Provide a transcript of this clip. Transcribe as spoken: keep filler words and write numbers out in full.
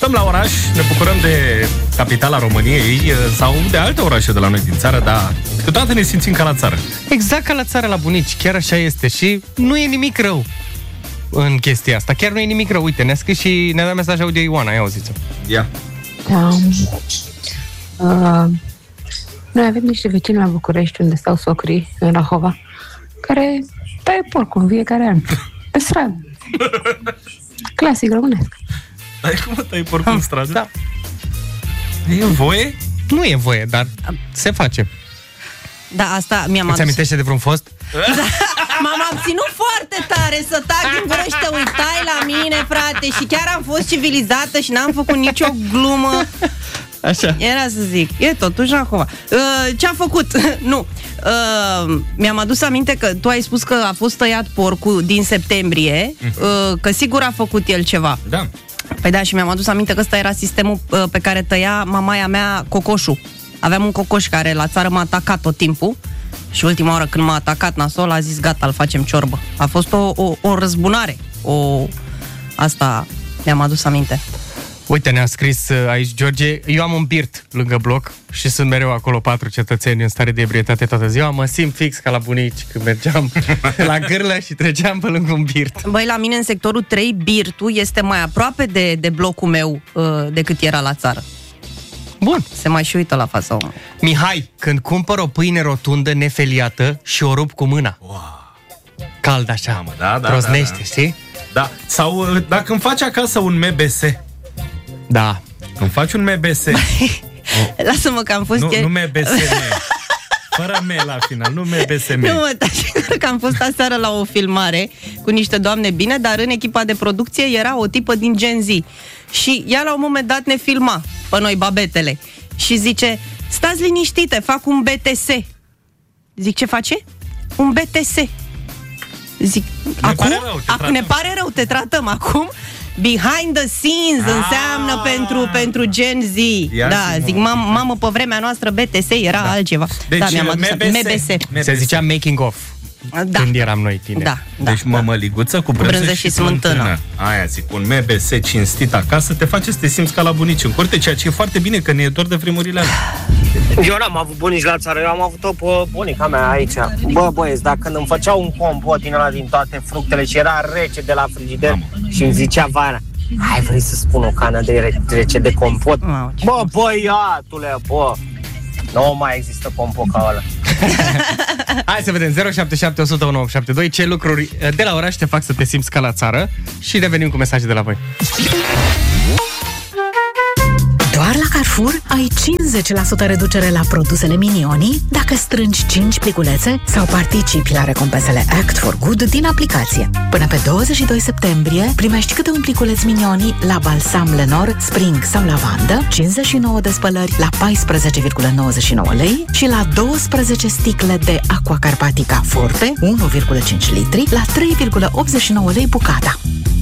stăm la oraș, ne bucurăm de capitala României sau de alte orașe de la noi din țară, dar câteodată ne simțim ca la țară. Exact ca la țară, la bunici, chiar așa este și nu e nimic rău în chestia asta, chiar nu e nimic rău. Uite, ne-a scris și ne-a dat mesaj audio Ioana, ia auziți-o. Ia. Da. Uh, noi avem niște vecini la București unde stau socrii, în Rahova, care taie porcul în fiecare an, pe stradă. Clasic românesc. Dar cum mă tai porcul în stradă? Da. E voie? Nu e voie, dar se face. Da, asta mi-am Îți adus. amintește de vreun fost? Da. M-am abținut foarte tare să tac din gură și te uitai la mine, frate, și chiar am fost civilizată și n-am făcut nicio glumă. Așa. Era să zic, e totuși acum. Uh, ce-a făcut? Nu. Uh, mi-am adus aminte că tu ai spus că a fost tăiat porcul din septembrie, uh, că sigur a făcut el ceva. Da. Păi da, și mi-am adus aminte că ăsta era sistemul uh, pe care tăia mamaia mea cocoșul. Aveam un cocoș care la țară m-a atacat tot timpul și ultima oară când m-a atacat nasol a zis gata, îl facem ciorbă. A fost o, o, o răzbunare. O... Asta mi-am adus aminte. Uite, ne-a scris aici George, eu am un birt lângă bloc și sunt mereu acolo patru cetățeni în stare de ebrietate toată ziua. Mă simt fix ca la bunici când mergeam la gârlă și treceam pe lângă un birt. Băi, la mine în sectorul trei, birtul este mai aproape de, de blocul meu uh, decât era la țară. Bun. Se mai și uită la fața omului. Mihai, când cumpăr o pâine rotundă nefeliată și o rup cu mâna. Wow. Cald așa, Mamă, da, da, trosnește, da, da. știi? Da, sau dacă îmi faci acasă un M B S. Da. Îmi faci un M B S. Lasă-mă că am fost... Nu, ieri... nu M B S, fără M la final, nu M B S M. Nu mă, că am fost aseară la o filmare cu niște doamne bine, dar în echipa de producție era o tipă din Gen Z. Și ea la un moment dat ne filma pe noi babetele și zice, stați liniștite, fac un B T S. Zic, ce face? Un B T S. Zic, ne acum? Pare rău, Acum ne pare rău, te tratăm acum. Behind the scenes ah, înseamnă pentru, pentru Gen Z. Da, zic, mam, mamă, pe vremea noastră B T S era da. altceva. Deci, da, mi-am adus M B S. M B S. Se zicea making of. Da. Când eram noi tineri. Da, da, deci mămăliguță cu brânză, brânză și, și smântână. smântână. Aia zic, un M B S cinstit acasă te face să te simți ca la bunici în curte, ceea ce e foarte bine, că ne e dor de vremurile alea. Eu n-am avut bunici la țară, eu am avut-o pe bunica mea aici. Bă, băieți, dacă îmi făceau un compot din ăla din toate fructele și era rece de la frigider Mamă. și îmi zicea Vara, hai, vrei să spun o cană de rece de compot? Wow, bă, băiatule, bă, nu mai există compot ca ăla. Hai să vedem, zero șapte șapte, o sută unu, opt șapte doi, ce lucruri de la oraș te fac să te simți ca la țară și revenim cu mesaje de la voi. Doar la Carrefour ai cincizeci la sută reducere la produsele Minioni dacă strângi cinci pliculețe sau participi la recompensele Act for Good din aplicație. Până pe douăzeci și doi septembrie primești câte un pliculeț Minioni la balsam Lenor, Spring sau lavandă, cincizeci și nouă de spălări la paisprezece virgulă nouăzeci și nouă lei și la douăsprezece sticle de Aqua Carpatica Forte, unu virgulă cinci litri, la trei virgulă optzeci și nouă lei bucata.